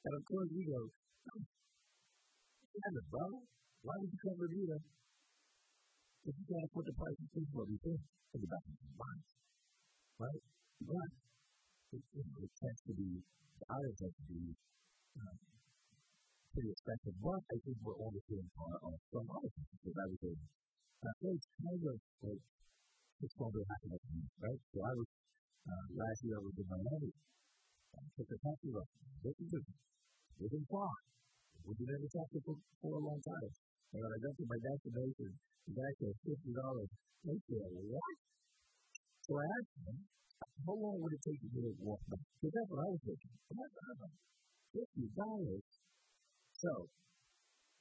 And of course, we go, oh, damn it, bro. Why would you come Bermuda if you can't afford the price of food for what we think? Think about it. Why? Right? But it tends to be, the island tends to be pretty expensive. But I think we're only seeing part of some other things that I was doing. So it's kind of like it's going to happen with me, right? So I was, last year I was in Miami. I took a taxi ride. This is far. We did every taxi for a long time. And when I got to my destination, the guy said $50. I said, what? So I asked him, how long would it take you to walk back? Because that's what I was thinking. $50. So